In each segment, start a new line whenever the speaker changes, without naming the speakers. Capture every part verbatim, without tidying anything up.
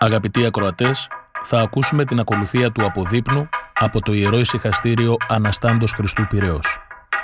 Αγαπητοί ακροατές, θα ακούσουμε την ακολουθία του αποδείπνου από το Ιερό Ησυχαστήριο Αναστάντος Χριστού Πειραιώς.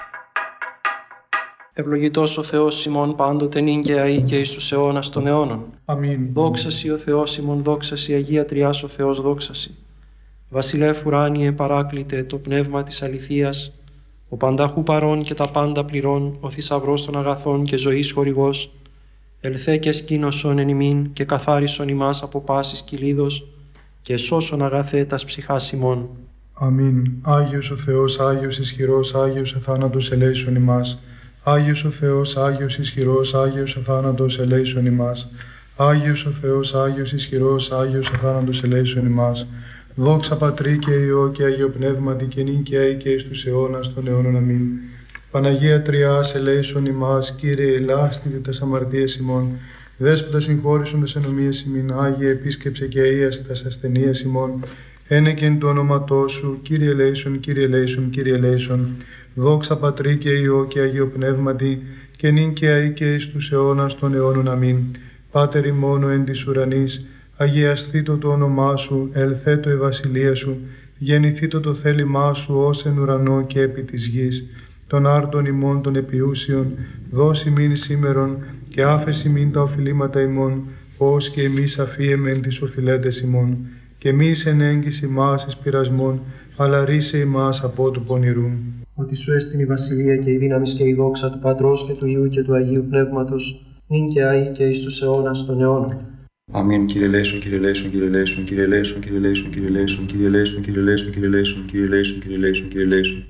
Ευλογητός ο Θεός ημών πάντοτε νυν και αεί και εις τους αιώνας των αιώνων.
Αμήν.
Δόξα σοι ο Θεός ημών, δόξα σοι Αγία Τριάς ο Θεός, δόξα σοι. Βασιλεύ ουράνιε παράκλητε το πνεύμα της αληθείας, ο πανταχού παρών και τα πάντα πληρών, ο θησαυρός των αγαθών και ζωής χορηγός, ελθέ και σκήνωσον εν ημίν και καθάρισον ημάς από πάσης κυλίδος και σώσον αγαθέ τας ψυχάς ημών.
Αμήν. Άγιος ο Θεός, Άγιος ισχυρός, Άγιος αθάνατος ελέησον ημάς. Άγιος ο Θεός, Άγιος ισχυρός, Άγιος αθάνατος ελέησον ημάς. Άγιος ο Θεός, Άγιος ισχυρός, Άγιος αθάνατος ελέησον ημάς. Δόξα Πατρί και Υιό και Αγίο Πνεύματι και νυν και αεί και εις τους αιώνας των αιώνων. Αμήν. Παναγία Τριάς ελέησον ημάς, Κύριε ελάστητε τας αμαρτίες ημών. Δέσποτα συγχώρησον τας ενομίες ημίν, Άγιε επίσκεψε και αΐασε τας ασθενείες ημών. Ένεκεν το όνοματό σου, Κύριε ελέησον, Κύριε ελέησον, Κύριε ελέησον. Δόξα Πατρί και Υιό και Αγίο Πνεύματι και νυν και αεί και εις τους αιώνας των αιώνων. Αμήν. Πάτερ ημών ο εν της ουρανής, αγιασθήτω το όνομά σου, ελθέτω η βασιλεία σου, γεννηθήτω το θέλημά σου ως εν ουρανό και επί της γης. Των άρτων ημών των επιούσιων, δώσει μην σήμερον και άφεση μην τα οφειλήματα ημών, ως και εμείς αφίεμεν τις οφειλέτες ημών. Και μη εν έγκυση ημάς εις πειρασμών, αλλά ρίσε ημάς από του πονηρού.
Ότι σου έστειν η βασιλεία και η δύναμις και η δόξα του Πατρός και του Υιού και του Αγίου Πνεύματος, νυν και αεί και εις τους αιώνας των αιώνων.
Αμήν. Κύριε ελέησον, Κύριε ελέησον, Κύριε ελέησον, Κύριε ελέησον, Κύριε ελέησον, Κύριε ελέησον, Κύριε ελέησον, Κύριε ελέησον, Κύριε ελέησον, Κύριε ελέησον, Κύριε ελέησον, Κύριε ελέησον.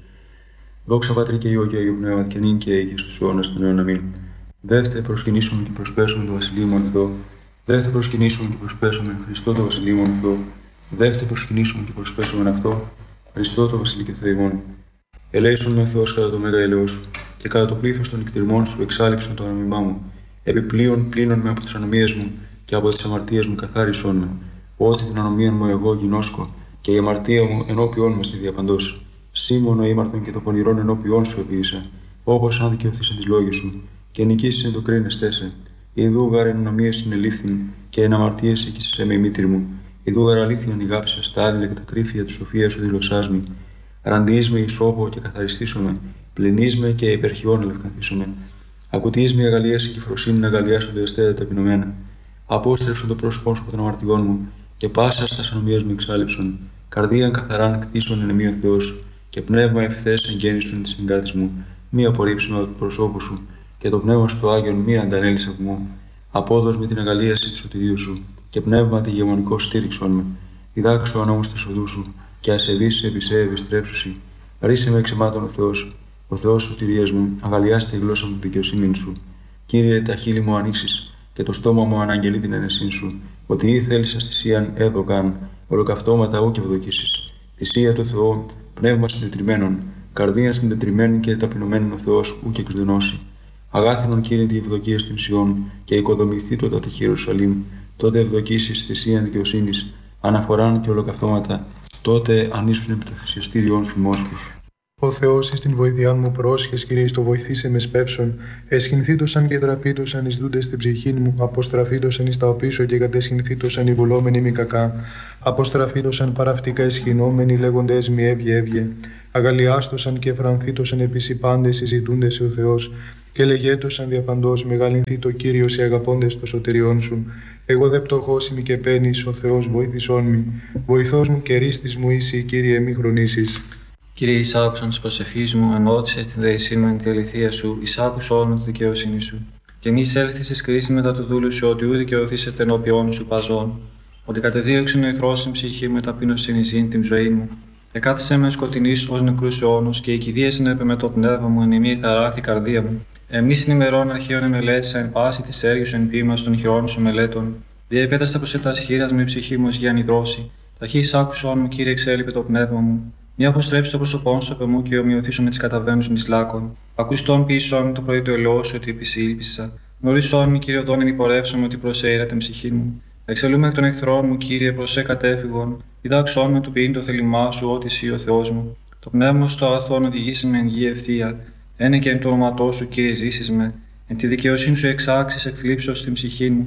Δόξα Πατρί και Υιό και Αγίου Πνεύματι και νυν και αεί και στους αιώνας των αιώνων. Αμήν. Δεύτε προσκυνήσουμε και προσπέσουμε το Βασιλείο μου Θεό. Δεύτε προσκυνήσουμε και προσπέσουμε Χριστό το Βασιλείο μου Θεό. Δεύτε προσκυνήσουμε και προσπέσουμε αυτό Χριστό το Βασιλείο και Θεό ημών. Ελέησον με ο Θεός κατά το μέγα έλεος σου και κατά το πλήθος των εκτιρμών σου εξάλειψον το ανομιμά μου. Επιπλέον πλύνον με από τις ανομίες μου και από τις αμαρτίες μου καθάρισον με. Ότι την ανομία μου εγώ γινώσκω και η αμαρτία μου ενώπιόν μου στη διαπαντός. Σήμωνο ήμαρτον και το πονηρόν ενώπιόν σου επίησα, όπως αν δικαιωθείς εν τις λόγες σου, και νικήσεις εν το κρίνεστέ σε. Ιδού γάρ εν ανομίες συνελήφθην και εν αμαρτίες εκείσαι με η μήτρη μου. Ιδού γάρ αλήθεια νιγάψα στα άδειλα και τα κρύφια της σοφίας σου δηλωσάς μη. Ραντείς με ισόπο και καθαριστήσομαι, πλυνείς με και υπερχιών ελευκανθήσομαι. Ακουτείς με αγαλίαση και φροσύνη να αγαλιάσονται εστέτα ταπεινωμένα. Απόστρεψον το πρόσωπό σου από των αμαρτιών μου και πάσα στα ανομίες μου εξάλληψον. Καρδίαν καθαράν κτίσον εν εμεί ο Θεός και πνεύμα ευθές εγγέννησον της συγκράτης μου. Μη απορρίψουμε από το προσώπου σου και το πνεύμα σου το Άγιον μη αντανέλεις από μου. Απόδος με την αγαλίαση του σωτηρίου σου και πνεύμα τη γεμονικό στήριξον με. Διδάξω ανώμους της οδού σου και ασεβείς επί σε ευιστρέψουσι. Ρίσε με εξαιμάτων ο Θεός, ο Θεός σωτηρίας μου, αγαλιάστε η γλώσσα μου τη δικαιοσύνη σου. Κύριε, τα χείλη μου ανοίξεις και το στόμα μου αναγγελεί την αινεσήν σου. Ότι ή θέλεις θυσίαν έδωκαν, ολοκαυτώματα ού και ευδοκίσεις. Θυσία του Θεού, πνεύμα συντετριμένων, καρδία συντετριμένη και ταπεινωμένων ο Θεός ού και εξδενώσει. Αγάθινον Κύριε τη ευδοκία στην Σιών και οικοδομηθεί το τάτε Ιερουσαλήμ. Τότε ευδοκίσεις θυσίαν δικαιοσύνης, αναφοράν και ολοκαυτώματα. Τότε ανήσουν επί το θυσιαστήριόν σου μόσχους.
Ο Θεός εις την βοήθειάν μου πρόσχες, Κύριε, στο βοηθήσε με σπεύσον. Εσχυνθήτωσαν και τραπήτωσαν εις δούντες στην ψυχήν μου. Αποστραφήτωσαν εις τα οπίσω και κατεσχυνθήτωσαν οι βουλόμενοι μη κακά. Αποστραφήτωσαν παραυτικά εσχυνόμενοι λέγοντες μη έβγε έβγε. Αγαλιάστωσαν και φρανθήτωσαν επίσης οι πάντες συζητούντες ο Θεός. Και λεγέτωσαν διαπαντός μεγαλυνθεί το Κύριος οι αγαπώντες το σωτηριών σου. Εγώ δε πτωχός ημι και παίρνεις, ο Θεός βοήθησόν μη. Βοηθός μου και ρίστης μου είσαι, Κύριε, μη χρονίσεις.
Κύριε, εις άκουσαν της προσευχής μου, ενώτησες την δεησήν μου εν τη αληθεία σου, εις άκουσόν τη δικαιοσύνη σου. Και μη έλθεις εις κρίση μετά του δούλου σου, ότι ου δικαιωθήσετε ενώπιόν σου παζών. Ότι κατεδίωξεν ο εχθρός στην ψυχή μου, ταπείνωσιν εις ζήν την ζωή μου. Εκάθισε με σκοτεινής ως νεκρούς αιώνους, και η κηδεία συνέπε με το πνεύμα μου, εν ημί χαράχτη καρδία μου. Εμεί στην ημερών αρχαίων εμελέτησα εν πάση τη έργου εν ποίημα των χειρών σου μελέτων. Διεπέταστα προς τα σχήρας με η ψυχή μου ως για νηδρώση. Ταχύ άκουσον μου, Κύριε, εξέλιπε το πνεύμα μου. Μη αποστρέψει το πρόσωπό σου από μου και ομοιωθήσω με τι καταβαίνουσιν εις λάκων. Ακουστόν πίσω μου το πρωί του ελαιό σου ότι επισήλπισα. Γνωρίσον μου, Κύριε, οδόν ενυπορεύσομαι ότι προσέειρα την ψυχή μου. Εξελούμε εκ των εχθρών μου, Κύριε, προσέ κατέφυγον. Διδάξον με του ποιήν το θέλημά σου, ότι εσύ ο Θεός μου. Το πνεύμα στο αγαθόν οδηγήσει με εν γη ευθεία. Ένε και εν το όνοματό σου, Κύριε, ζήσεις με. Εν τη δικαιοσύνη σου εξάξεις εκθλίψεως στην ψυχή μου.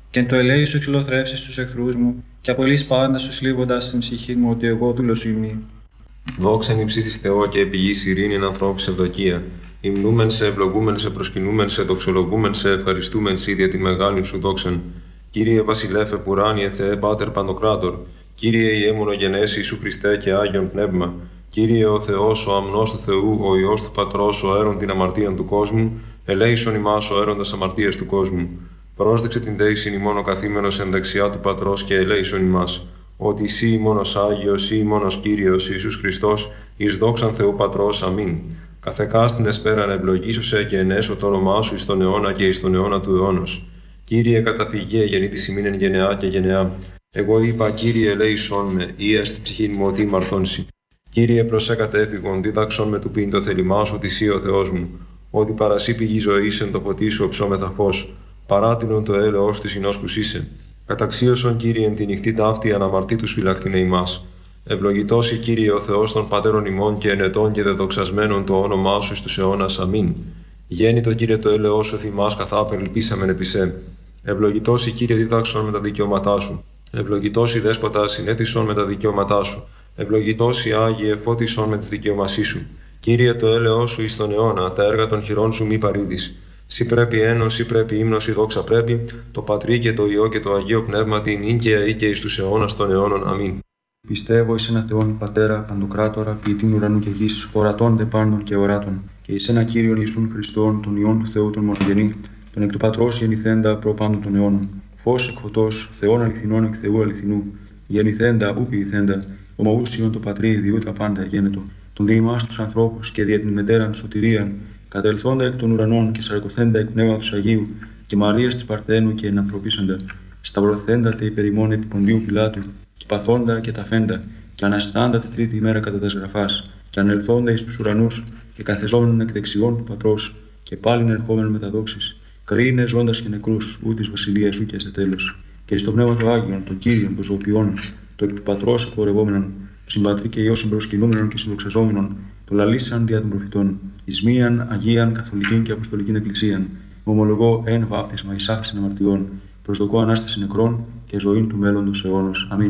Και εν το ελέη σου εξολοθρεύσεις τους εχθρούς μου, και απολύς πάντα σου σλίβοντας στην ψυχή μου ότι εγώ δούλος σου ημί.
Δόξα εν ύψης της Θεό και επιγής ειρήνη εν ανθρώπους ευδοκία. Υμνούμεν σε, ευλογούμεν σε, προσκυνούμεν σε, δοξολογούμεν σε, ευχαριστούμεν σε για τη μεγάλη σου δόξαν. Κύριε Βασιλέφε Πουράνιε Θεέ Πάτερ Παντοκράτορ, Κύριε η αίμονογενές Ιησού Χριστέ και Άγιον Πνεύμα, Κύριε ο Θεός, ο αμνός του Θεού, ο Υιός του Πατρός, ο αίρον την αμαρτίαν του κόσμου, ελέησον ημάς ο αίροντας αμαρτίας του κόσμου. Πρόσδεξε την δέησιν ημών ο καθήμενος εν δεξιά του Πατρός και ελέησον ημάς. Ότι εσύ ημώνος Άγιος, εσύ ημώνος Κύριος Ιησούς Χριστός, εις δόξαν Θεού Πατρός. Αμήν. Καθεκάστην εσπέραν ευλογήσωσε και ενέσω το όνομά σου εις τον αιώνα και εις τον αιώνα του αιώνος. Κύριε καταφυγέ γεννήτης ημίν εν γενεά και γενεά. Εγώ είπα, Κύριε ελέησον με, ή στην ψυχή μου ότι μαρθώνσει. Κύριε προσέ κατέφυγον, δίδαξον με του πίν το θέλημά σου ότι εσύ ο Θεός μου. Ότι παρασύ πηγή ζωής εν το ποτί σου οψόμεθα φως. Παράτηνον το έλεος της συνόσκους είσαι. Καταξίωσον, Κύριε, εν τη νυχτή ταύτη αναμαρτήτους φυλακτήνε ημάς. Ευλογητός η Κύριε ο Θεός των πατέρων ημών και ενετών και δεδοξασμένων το όνομά σου εις τους αιώνας. Αμήν. Γέννητο, Κύριε, το έλεος σου θυμάς καθά περιλπίσαμεν επί σε. Ευλογητός η Κύριε δίδαξον με τα δικαιώματά σου. Ευλογητός η Δέσποτα συνέθισον με τα δικαιώματά σου. Ευλογητός η Άγιε φώτισον με τις δικαιωμασίες σου. Κύριε, το έλεος σου εις τον αιώνα, τα έργα των χειρών σου μη παρήδεις. Σύ πρέπει ένος, σύ πρέπει ύμνος, η δόξα πρέπει, το Πατρί και το Υιό και το Αγίο Πνεύμα την νυν και αεί και εις τους αιώνας των αιώνων. Αμήν.
Πιστεύω εις ένα Θεόν Πατέρα, Παντοκράτορα, ποιητήν ουρανού και γης, ορατών δε πάντων και οράτων, και εις ένα Κύριον Ιησούν Χριστόν, τον Υιόν του Θεού τον μονογενή, τον εκ του Πατρός γεννηθέντα προ πάντων των αιώνων, φως εκ φωτός, Θεόν αληθινών εκ Θεού αληθινού, γεννηθέντα ου ποιηθέντα, ομοούσιον το Πατρί διού τα πάντα γένετο, τον διημάς τους ανθρώπους και δια την μετέραν σωτηρίαν, κατελθόντα εκ των ουρανών και σαρκωθέντα εκ πνεύματος Αγίου και Μαρίας της Παρθένου και ενανθρωπίσαντα, σταυρωθέντα τε υπερημών επί Ποντίου Πιλάτου, και παθόντα και ταφέντα, και αναστάντα τη τρίτη ημέρα κατά τας γραφάς, και ανελθόντα εις τους ουρανούς, και καθεζόμενον εκ δεξιών του Πατρός, και πάλιν ερχόμενον με τα δόξης, κρίνε ζώντας και νεκρούς, ού της βασιλείας σου και σε τέλος. Και στο πνεύμα του Άγιον, τον Κύριον, των ζωοποιών, το εκ του Πατρός εκπορευόμενον, το συμπατρί και Υιός συμπροσκυνούμενον και συνδοξαζόμενον, το λαλήσαν δια των προφητών, εις μίαν Αγίαν Καθολικήν και Αποστολικήν Εκκλησίαν, ομολογώ εν βάπτισμα εις άφεσιν αμαρτιών, προσδοκώ ανάσταση νεκρών και ζωήν του μέλλοντος αιώνος. Αμήν.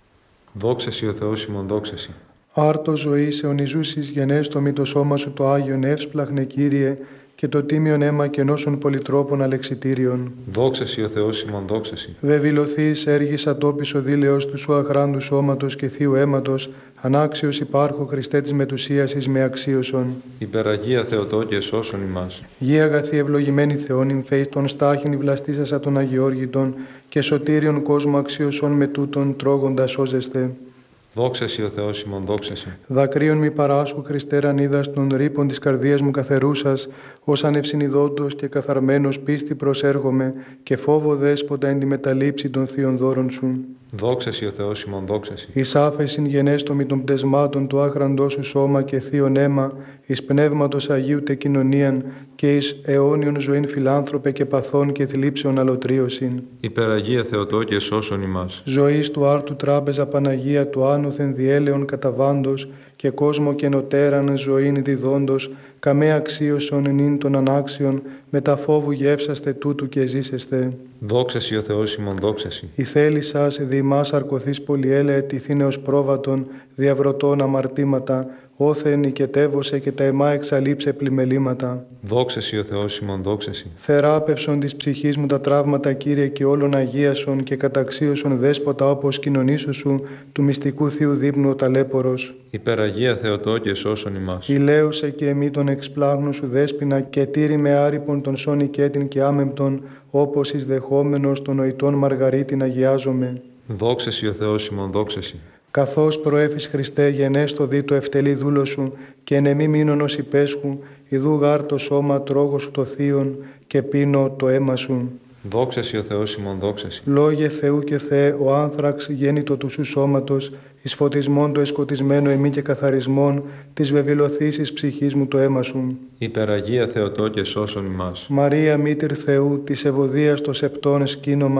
Δόξα σοι ο Θεός ημών, δόξα σοι.
Άρτο ζωής αιωνιζούσης γενέστο μη το σώμα σου το Άγιον εύσπλαχνε Κύριε, και το τίμιον αίμα κενώσεων πολυτρόπων αλεξιτήριων.
Δόξα σοι ο Θεός ημών, δόξα σοι.
Βεβηλωθείς έργης ατόπις ο δήλεος του σου αχράντου σώματος και θείου αίματος, ανάξιος υπάρχω Χριστέ της μετουσίας εις με αξίωσον.
Υπεραγία Θεοτό και σώσον ημάς.
Γη αγαθή ευλογημένη Θεόν ημφέης των στάχην βλαστήσασα των Αγιώργητων και σωτήριον κόσμο αξίωσον με τούτον τρώγοντα σώζεστε.
Δόξα σοι ο Θεός ημών, δόξα σοι.
Δακρύων μη παράσχου Χριστέ ρανίδας των ρήπων της καρδίας μου καθερούσας, ως ανευσυνειδόντος και καθαρμένος πίστη προσέρχομαι και φόβο δέσποτα εν τη μεταλήψη των θείων δώρων σου.
Δόξα σοι ο Θεός ημών, δόξα σοι.
Εις άφεσιν γενέστομη των πτεσμάτων του άχραντός σου σώμα και θείον αίμα, εις πνεύματος Αγίου τε κοινωνίαν και εις αιώνιον ζωήν φιλάνθρωπε και παθών και θλίψεων αλωτρίωσιν.
Υπεραγία Θεοτό και σώσον ημάς.
Ζωής του άρτου τράπεζα Παναγία του άνωθεν διέλεον καταβάντος και κόσμο και νοτέραν ζωήν διδόντος, καμέ αξίωσον νυν των ανάξιων, με τα φόβου γεύσαστε τούτου και ζήσεστε.
Δόξα σοι ο Θεός ημών, δόξα σοι.
Η θέλησας διημάς αρκωθείς πολυέλε ετηθήνεως πρόβατον, διαβρωτών αμαρτήματα, όθε νικετεύωσε και τα αιμά εξαλείψε πλημελήματα.
Δόξα σοι ο Θεός ημών, δόξα σοι.
Θεράπευσον της ψυχής μου τα τραύματα, Κύριε, και όλων αγίασον και καταξίωσον δέσποτα όπως κοινωνήσω σου, του μυστικού θείου δείπνου ο ταλέπορος.
Υπεραγία Θεοτό και σώσον ημάς.
Ηλαίωσε και εμεί τον εξπλάγνου σου δέσποινα και τήρη με άρυπον τον σώνη κέτην και άμεμπτον, όπως εις δεχόμενος των νοητών Μαργαρίτην αγιάζομαι.
Δόξα σοι ο Θεός ημών, δόξα σοι.
Καθώς προέφης Χριστέ γενέστο δι το ευτελή δούλο σου και εν εμή μείνον ως υπέσχου, ιδού γάρ το σώμα τρόγο σου το θείον και πίνω το αίμα σου.
Δόξα σοι ο Θεός ημών, δόξα σοι.
Λόγε Θεού και Θεέ, ο άνθραξ γέννητο του σου σώματος, εις φωτισμόν το εσκοτισμένο εμεί και καθαρισμόν, της βεβηλωθήσης ψυχής μου το αίμα σου.
Υπεραγία Θεοτό και σώσον ημάς.
Μαρία μήτηρ Θεού, της ευωδίας το σεπτόν σκήνομα,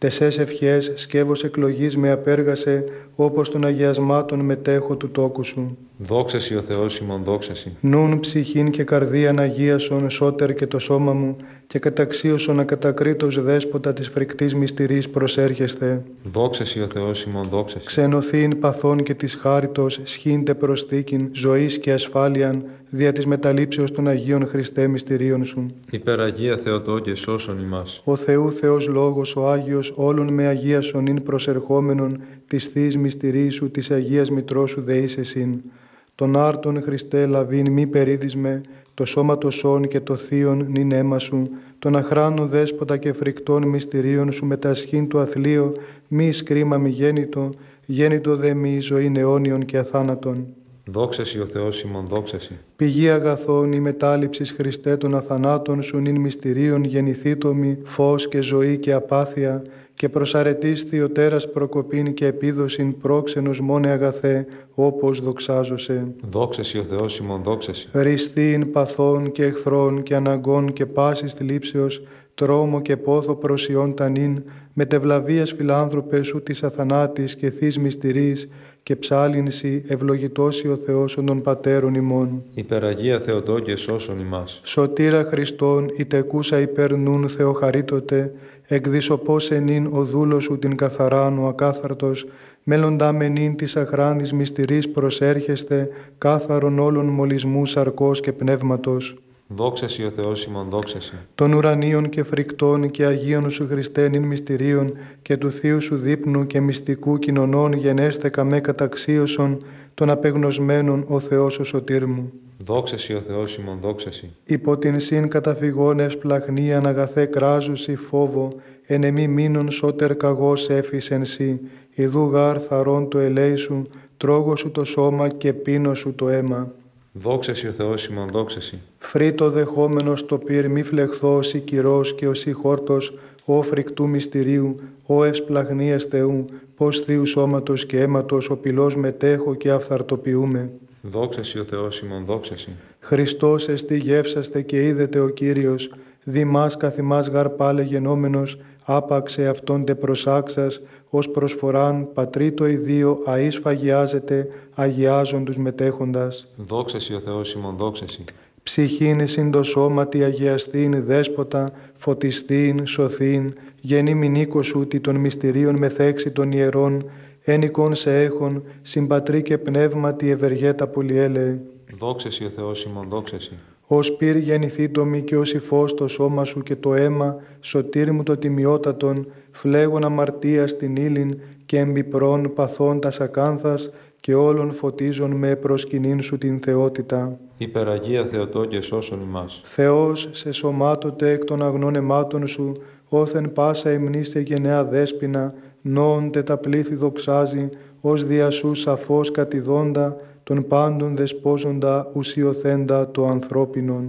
τεσές ευχές σκεύος εκλογής με απέργασε, όπως των αγιασμάτων μετέχω του τόκου σου.
Δόξα σοι ο Θεός ημών, δόξα σοι.
Νουν ψυχήν και καρδίαν αγίασον σώτερ και το σώμα μου, και καταξίωσον ακατακρίτως δέσποτα της φρικτής μυστηρής προσέρχεστε.
Δόξα σοι ο Θεός ημών, δόξα σοι.
Ξενωθήν παθών και της χάριτος, σχήντε προσθήκην, ζωής και ασφάλειαν, δια της μεταλήψεως των Αγίων Χριστέ μυστηρίων σου.
Υπεραγία Θεοτόκε, σώσον ημάς.
Ο Θεού Θεός Λόγος, ο Άγιος, όλων με αγίασον ειν προσερχόμενον, της Θείης μυστηρής σου, της Αγίας Μητρός σου δεείς εσύν. Τον άρτον Χριστέ λαβήν μη περίδισμε, το σώμα το σών και το θείον νυν αίμα σου, τον αχράνων δέσποτα και φρικτών μυστηρίων σου με τα σχήν του αθλείο, μη σκρίμα μη γέννητο, γέννητο δε μη ζωήν αιώνιον και αθάνατον.
Δόξα σοι ο Θεός ημών, δόξα σοι.
Πηγή αγαθών η μετάληψης Χριστέ των αθανάτων σου νυν μυστηρίων γεννηθήτωμη, φως και ζωή και απάθεια, και προσαρετής Θεοτέρας προκοπήν και επίδοσιν πρόξενος μόνε αγαθέ, όπως δοξάζωσε.
Δόξα σοι ο Θεός ημών, δόξα σοι.
Ριστήν παθών και εχθρών και αναγκών και πάσης θλίψεως, τρόμο και πόθο προσιών τανήν, μετευλαβίας φιλάνθρωπε σου της αθανάτης και θείς μυστηρής, και ψάλινσι ευλογητώσει ο Θεός των πατέρων ημών.
Υπεραγία Θεοτόκε, σώσον ημάς.
Σωτήρα Χριστόν, η τεκούσα υπερνούν Θεοχαρίτωτε, εκδισοπός ενήν ο δούλος σου την καθαράν ο ακάθαρτος, μέλλοντά μενήν της αχράνης μυστηρής προσέρχεστε, κάθαρον όλων μολυσμού σαρκός και πνεύματος.
Δόξα σοι ο Θεός ημών, δόξα σοι.
Των ουρανίων και φρικτών και αγίων σου Χριστέ νυν μυστηρίων, και του Θείου σου δείπνου και μυστικού κοινωνών γενέστε καμέ καταξίωσον, των απεγνωσμένων ο Θεός ο σωτήρ μου.
Δόξα σοι ο Θεός ημών, δόξα σοι.
Υπό την συν καταφυγών ευσπλαχνίαν αγαθέ κράζουσι φόβο, εν εμή μήνων σώτερ καγός έφησεν σοι, ιδού γάρ θαρών το ελέη σου, τρώγω σου το σώμα και πίνω σου το αίμα.
Δόξα σοι ο Θεός ημών, δόξα σοι.
Φρύτο δεχόμενος το πυρ μη φλεχθός ή κυρός και οσί χόρτος, ο φρικτού μυστηρίου, ο ευσπλαχνίας Θεού, πως θείου σώματος και αίματος ο πυλός μετέχω και αυθαρτοποιούμε.
Δόξα σοι ο Θεός ημών, δόξα σοι.
Χριστός εστι γεύσαστε και είδετε ο Κύριος, δημάς καθημάς γαρ πάλε γενόμενος, άπαξε αυτόν τε προσάξας, ως προσφοράν πατρί το ιδίο αείς φαγιάζεται, αγιάζον τους μετέχοντας.
Δόξα σοι ο Θεός ημών, δόξα σοι.
Ψυχήν συν το σώματι αγιαστήν δέσποτα, φωτιστήν, σωθήν, γεννή μηνίκο σου τι των μυστηρίων μεθέξη των ιερών, ένικον σε έχων, συμπατρί και πνεύματι ευεργέτα πολυέλεε.
Δόξα σοι ο Θεός ημών, δόξα σοι.
Ως πυρ γεννηθήτομη και ως υφός το σώμα σου και το αίμα, σωτήρ μου το τιμιότατον, φλέγον αμαρτία στην ύλην και εμπιπρών παθών τας ακάνθας, και όλων φωτίζον με προσκυνήν σου την θεότητα.
Υπεραγία Θεοτόκε, σώσον ημάς.
Θεός σε σωμάτωτε εκ των αγνών αιμάτων σου, όθεν πάσα εμνήστε γενναία δέσποινα, νόοντε τα πλήθη δοξάζει, ως δια σου σαφώς κατηδόντα, των πάντων δεσπόζοντα ουσιοθέντα το ανθρώπινον.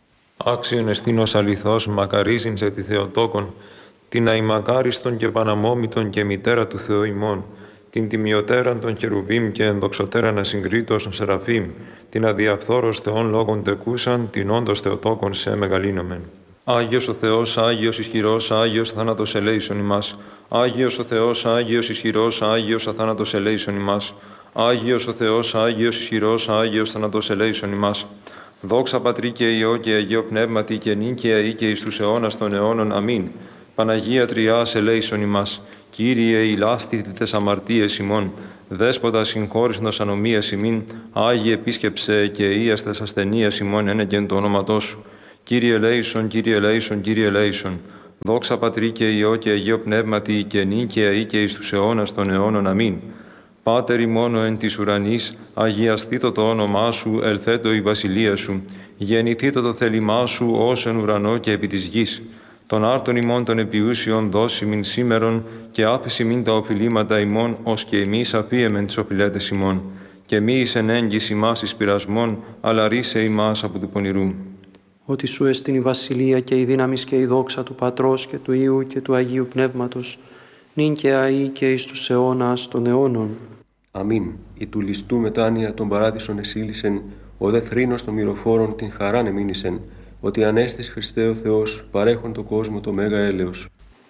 Άξιον εστίνος αληθώς μακαρίζειν σε τη Θεοτόκον, την αημακάριστον και παναμόμητον και μητέρα του Θεού ημών, την τιμιωτέραν των Χερουβίμ και ενδοξωτέραν ασυγκρίτως των Σεραφείμ, την αδιαφθόρος Θεών λόγων τεκούσαν, την όντως Θεοτόκον σε μεγαλύνομεν. Άγιος ο Θεός, Άγιος ισχυρός, Άγιος αθάνατος ελέησον ημάς. Άγιος ο Θεός, Άγιος ισχυρός, Άγιος αθάνατος ελέησον ημάς. Άγιος ο Θεός, Άγιος ισχυρός, Άγιος θανατός ελέησον ημάς. Δόξα Πατρί και Υιό και Αγίο Πνεύματι και νυν και αεί και εις τους αιώνας των αιώνων. Αμήν. Παναγία Τριάς ελέησον ημάς. Κύριε ηλάσθητη τες αμαρτίες ημών, Δέσποτα συγχώρησντος ανομίας ημίν, Άγιε επίσκεψε και ίας τες ασθενείας ημών ένεκεν το όνοματό σου. Κύριε ελέησον, Κύριε ελέησον, Κύριε ελέησον. Δόξα Πατρί και Υιό και Αγίο Πνεύματι και νυν και αεί και εις τους αιώνας των αιώνων. Αμήν. Πάτερ ημών εν της ουρανής, αγιαστήτω το όνομά σου, ελθέτω η βασιλεία σου, γεννηθήτω το θέλημά σου ως εν ουρανό και επί της γης. Των άρτων ημών των επιούσιων δώσει μην σήμερον και άφηση μην τα οφειλήματα ημών, ως και εμείς αφίεμεν τις οφειλέτες ημών. Και μη εις εν έγκυς ημάς εις πειρασμών, αλλά ρίσε ημάς από του πονηρού.
Ότι σου εστιν η βασιλεία και η δύναμις και η δόξα του Πατρός και του Υιού και του Αγίου Πνεύματος, νυν και αεί και εις τους αιώνας των αιώνων.
Αμήν. Η του ληστού μετάνοια των παράδεισων εσύλισεν, ο δε θρήνος των μυροφόρων την χαράν εμήνισεν, ότι ανέστης Χριστέ ο Θεός παρέχον το κόσμο το μέγα έλεος.